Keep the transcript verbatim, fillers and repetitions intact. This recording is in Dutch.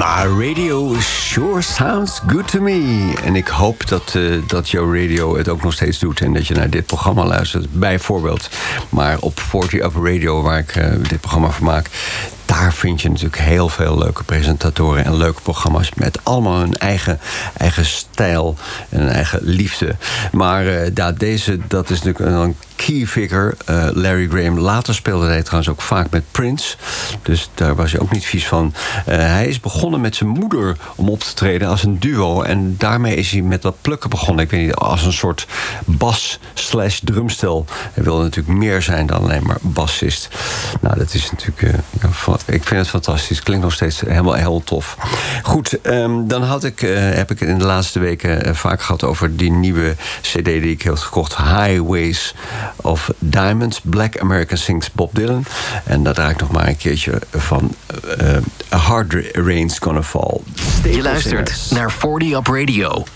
Nou, radio sure sounds good to me. En ik hoop dat, uh, dat jouw radio het ook nog steeds doet en dat je naar dit programma luistert, bijvoorbeeld. Maar op veertig Up Radio, waar ik uh, dit programma van maak, daar vind je natuurlijk heel veel leuke presentatoren en leuke programma's met allemaal hun eigen, eigen stijl en een eigen liefde. Maar uh, ja, deze, dat is natuurlijk een key figure, uh, Larry Graham. Later speelde hij trouwens ook vaak met Prince, dus daar was hij ook niet vies van. Uh, hij is begonnen met zijn moeder om op te treden als een duo en daarmee is hij met dat plukken begonnen. Ik weet niet, als een soort bas slash drumstel. Hij wilde natuurlijk meer zijn dan alleen maar bassist. Nou, dat is natuurlijk uh, ja, ik vind het fantastisch. Klinkt nog steeds helemaal heel tof. Goed, um, dan had ik, uh, heb ik het in de laatste weken uh, vaak gehad over die nieuwe cd die ik heb gekocht. Highways of Diamonds. Black American Sings Bob Dylan. En daar draai ik nog maar een keertje van uh, A Hard Rain's Gonna Fall. Je luistert naar veertig Up Radio.